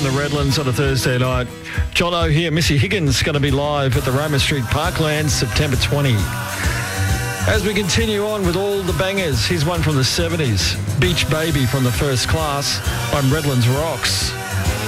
the Redlands on a Thursday night. Jono here. Missy Higgins going to be live at the Roma Street Parklands September 20. As we continue on with all the bangers, here's one from the 70s. Beach Baby from the First Class on Redlands Rocks.